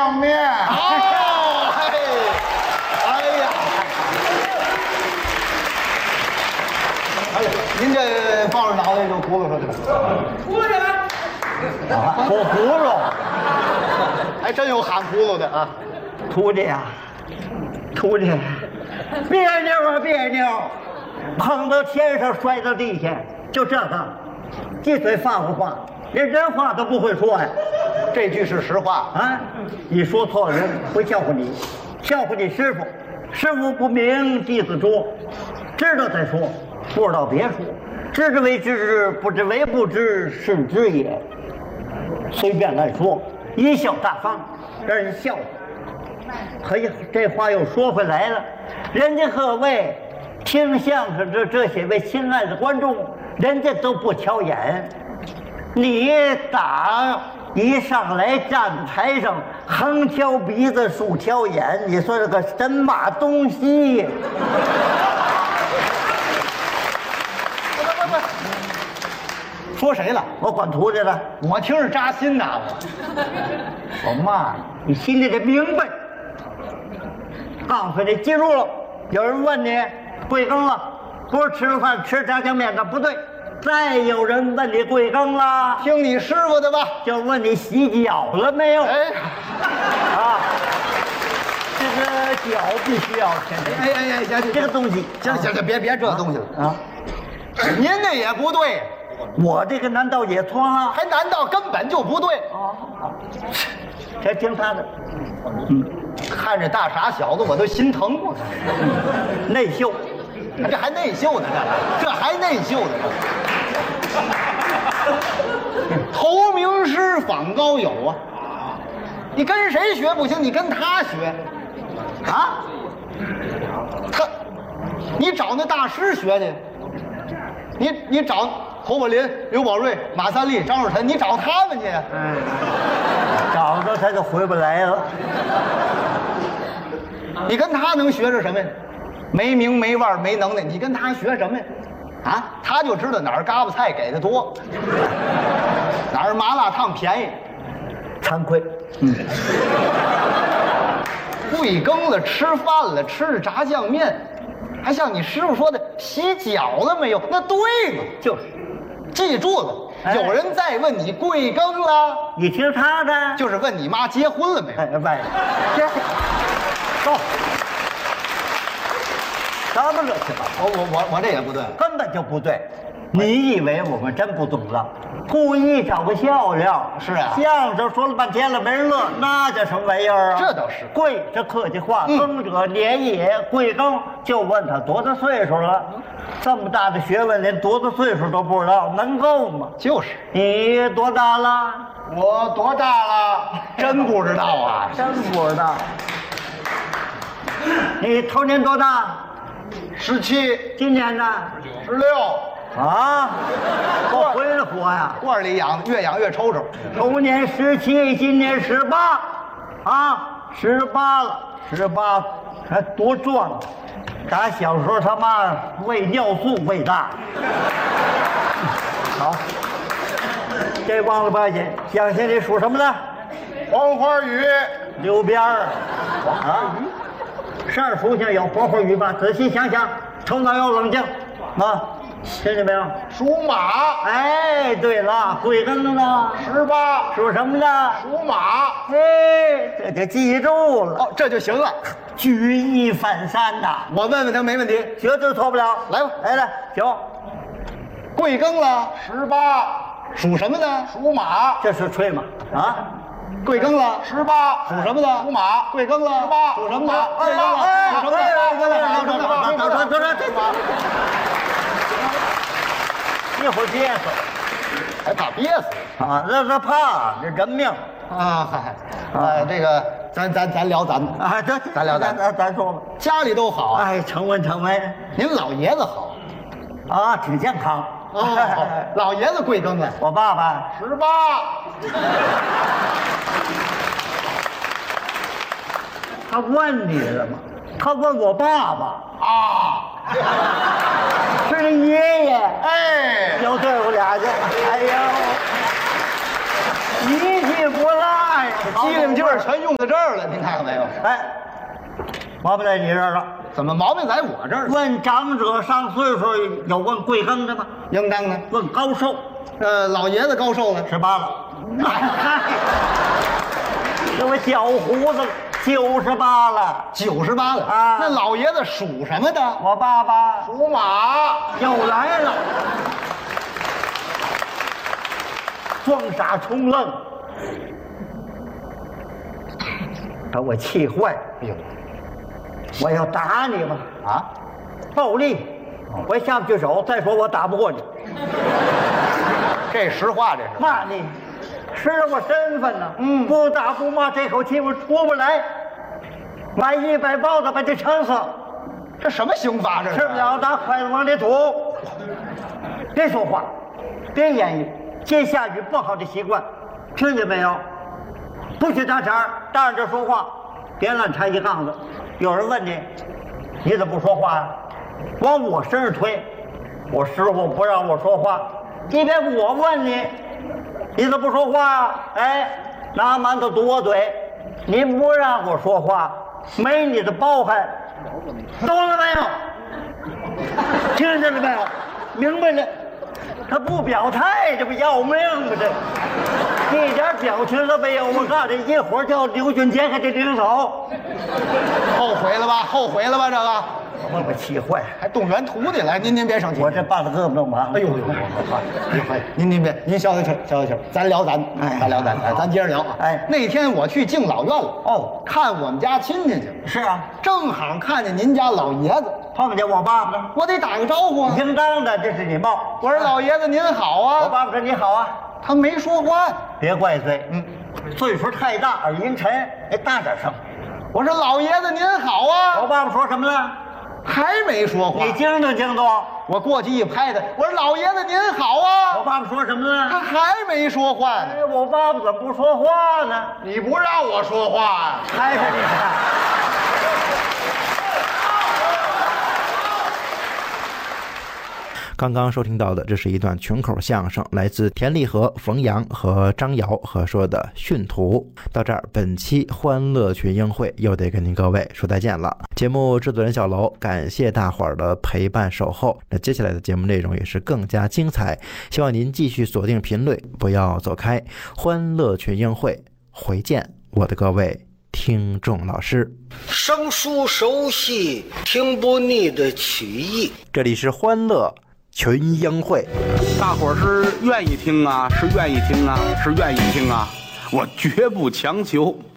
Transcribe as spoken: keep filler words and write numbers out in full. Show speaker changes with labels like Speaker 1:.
Speaker 1: 酱面。
Speaker 2: 哦，嘿，哎呀，哎呀，您这抱着脑袋就咕噜说的，
Speaker 3: 出去了。
Speaker 2: 啊，说葫芦，还真有喊葫芦的啊！
Speaker 4: 徒弟啊，徒弟，别扭啊别扭，碰到天上摔到地下，就这个，一嘴法国话，连人话都不会说呀、啊。
Speaker 2: 这句是实话
Speaker 4: 啊！你说错了，人会笑话你，笑话你师傅。师傅不明，弟子拙，知道再说，不知道别说。知之为知之，不知为不知，是知也。随便乱说，贻笑大方，让人笑话。可以，这话又说回来了，人家各位听相声的这些位亲爱的观众，人家都不挑眼，你打一上来站台上横挑鼻子竖挑眼，你说这个神马东西？
Speaker 2: 不不不，说谁了？
Speaker 4: 我管徒弟了，
Speaker 2: 我听着扎心呐！
Speaker 4: 我我骂你，你心里得明白。告诉你，记住了，有人问你贵庚了，不是吃了饭吃炸酱面的，不对。再有人问你贵庚了，
Speaker 2: 听你师傅的吧，
Speaker 4: 就问你洗脚了没有？
Speaker 2: 哎，
Speaker 4: 啊，这个脚必须要天天。
Speaker 2: 哎哎哎，行，
Speaker 4: 这个东西，
Speaker 2: 行行行，别别这东西了
Speaker 4: 啊！
Speaker 2: 您那也不对，
Speaker 4: 我这个难道也错了？
Speaker 2: 还难道根本就不对？
Speaker 4: 啊，这听他的。嗯，
Speaker 2: 看着大傻小子我都心疼我。
Speaker 4: 内秀，
Speaker 2: 这还内秀呢，这这还内秀呢。投名师访高友啊！你跟谁学不行，你跟他学啊！他，你找那大师学去，你你找侯宝林、刘宝瑞、马三立、张若晨，你找他们去。
Speaker 4: 嗯，找着他就回不来了。
Speaker 2: 你跟他能学着什么呀？没名没腕没能耐，你跟他学什么呀？啊，他就知道哪儿嘎巴菜给的多，哪儿麻辣烫便宜。
Speaker 4: 惭愧，
Speaker 2: 嗯，贵庚了，吃饭了，吃着炸酱面，还像你师傅说的洗脚了没有？那对吗？
Speaker 4: 就是，
Speaker 2: 记住了，
Speaker 4: 哎
Speaker 2: 有人再问你贵庚了，
Speaker 4: 你听他的，
Speaker 2: 就是问你妈结婚了没有。
Speaker 4: 哎喂，这，走，什么乱七八糟，
Speaker 2: 我我我我这也不对，
Speaker 4: 根本就不对。你以为我们真不懂了？故意找个笑料。
Speaker 2: 是啊
Speaker 4: 相声说了半天了，没人乐，那叫什么玩意儿啊？
Speaker 2: 这倒是
Speaker 4: 贵，这客气话。
Speaker 2: 嗯
Speaker 4: 庚者年也，贵庚，就问他多大岁数了。这么大的学问，连多大岁数都不知道，能够吗？
Speaker 2: 就是
Speaker 4: 你多大了？
Speaker 2: 我多大了？真不知道啊，
Speaker 4: 真不知道。你头年多大？
Speaker 2: 十七、
Speaker 4: 今年呢？
Speaker 2: 十六，
Speaker 4: 啊，我回了活呀！
Speaker 2: 罐里养，越养越抽抽。
Speaker 4: 头年十七，今年十八，啊，十八了，十八，还多壮！打小时候他妈喂尿素喂大。好，这忘了不要紧。乡亲里属什么的？
Speaker 1: 黄花鱼，
Speaker 4: 溜边儿啊！十二属性有黄花鱼吧？仔细想想，头脑要冷静啊！听见没有？
Speaker 1: 属马，
Speaker 4: 哎，对了，贵庚呢？
Speaker 1: 十八，
Speaker 4: 属什么的？
Speaker 1: 属马。
Speaker 4: 哎，这就记住了，
Speaker 2: 哦，这就行了。
Speaker 4: 举一反三呐，
Speaker 2: 我问问他没问题。
Speaker 4: 绝对错不了。
Speaker 2: 来吧
Speaker 4: 来来，行，
Speaker 2: 贵庚了？
Speaker 1: 十八，
Speaker 2: 属什么的？
Speaker 1: 属马。
Speaker 4: 这是吹吗？啊，
Speaker 2: 贵庚了？
Speaker 1: 十八，
Speaker 2: 属什么的？
Speaker 1: 属马。
Speaker 2: 贵庚了？
Speaker 1: 十八，
Speaker 2: 属什么的？
Speaker 1: 哎
Speaker 2: 贵庚了？
Speaker 4: 哎
Speaker 2: 属什么的？
Speaker 4: 等等等等等等，一会儿憋死
Speaker 2: 还怕憋死
Speaker 4: 啊！这这怕，这人命
Speaker 2: 啊！嗨，呃，这个咱咱咱聊咱们
Speaker 4: 啊！这
Speaker 2: 咱聊咱
Speaker 4: 咱咱说吧。
Speaker 2: 家里都好啊。
Speaker 4: 哎，成文成文
Speaker 2: 您老爷子好
Speaker 4: 啊，挺健康。
Speaker 2: 哦，老爷子贵庚了？
Speaker 4: 我爸爸
Speaker 1: 十八，
Speaker 4: 他问你了吗？他问我爸爸
Speaker 1: 啊，
Speaker 4: 是你爷爷。
Speaker 1: 哎，
Speaker 4: 又对付俩去，哎呦，一句不落呀，
Speaker 2: 机灵硬劲儿全用在这儿了，您看看没有？
Speaker 4: 哎，毛病在你这儿了。
Speaker 2: 怎么毛病在我这儿？
Speaker 4: 问长者上岁数，有问贵庚的吗？
Speaker 2: 应当的。
Speaker 4: 问高寿，
Speaker 2: 呃，老爷子高寿了？
Speaker 4: 十八了。哎，给我小胡子了，九十八了。
Speaker 2: 九十八了
Speaker 4: 啊！
Speaker 2: 那老爷子属什么的？
Speaker 4: 我爸爸
Speaker 1: 属马，
Speaker 4: 又来了，装傻充愣，把我气坏。
Speaker 2: 哎呦，
Speaker 4: 我要打你吧？
Speaker 2: 啊，
Speaker 4: 暴力，我下不去手。再说我打不过你，
Speaker 2: 这实话这是。
Speaker 4: 骂你，失了我身份呢。
Speaker 2: 嗯
Speaker 4: 不打不骂，这口气我出不来。买一百包子把这撑死，
Speaker 2: 这什么刑罚这是？
Speaker 4: 吃不了拿筷子往里吐。别说话，别言语，接下语不好的习惯，听见没有？不许搭茬，站着说话，别乱插一杠子。有人问你，你怎么不说话呀、啊？往我身上推，我师傅不让我说话。今天我问你，你怎么不说话呀、啊？哎，拿馒头堵我嘴，你不让我说话，没你的包涵，懂了没有？听见了没有？明白了。他不表态，这不要命吗？这一点表情都没有。我告诉你，一会儿叫刘俊杰给这领走。
Speaker 2: 后悔了吧？后悔了吧？这个
Speaker 4: 我把气坏，
Speaker 2: 还动员徒弟来，您您别生气。
Speaker 4: 我这半个胳膊都麻了。
Speaker 2: 哎呦呦，您您别，您消消气，消消气，咱聊咱，
Speaker 4: 哎
Speaker 2: 咱聊咱，哎，咱接着聊啊。
Speaker 4: 哎，
Speaker 2: 那天我去敬老院了，
Speaker 4: 哦，
Speaker 2: 看我们家亲戚去。
Speaker 4: 是啊，
Speaker 2: 正好看见您家老爷子，
Speaker 4: 碰见我爸爸了，
Speaker 2: 我得打个招呼啊。
Speaker 4: 应当的，这是礼貌。
Speaker 2: 我说老爷子您好
Speaker 4: 我
Speaker 2: 啊，
Speaker 4: 爸爸说你好啊，
Speaker 2: 他没说话。
Speaker 4: 别怪罪，
Speaker 2: 嗯，
Speaker 4: 岁数太大，耳音沉，哎，大点声。
Speaker 2: 我说老爷子您好
Speaker 4: 我
Speaker 2: 啊，
Speaker 4: 爸爸说什么了？
Speaker 2: 还没说话。
Speaker 4: 你惊动惊动。
Speaker 2: 我过去一拍他，我说老爷子您好啊，
Speaker 4: 我爸爸说什么了？
Speaker 2: 他还没说话呢。
Speaker 4: 哎，我爸爸怎么不说话呢？
Speaker 1: 你不让我说话呀、
Speaker 4: 还是你看。
Speaker 3: 刚刚收听到的，这是一段群口相声，来自田立和、冯阳和张瑶和说的《训徒》。到这儿，本期欢乐群英会又得跟您各位说再见了。节目制作人小楼，感谢大伙儿的陪伴守候。那接下来的节目内容也是更加精彩，希望您继续锁定频率，不要走开。欢乐群英会，回见，我的各位听众老师。
Speaker 5: 生疏熟悉，听不腻的曲艺。
Speaker 3: 这里是欢乐群英会。
Speaker 6: 大伙儿是愿意听啊，是愿意听啊，是愿意听啊，我绝不强求。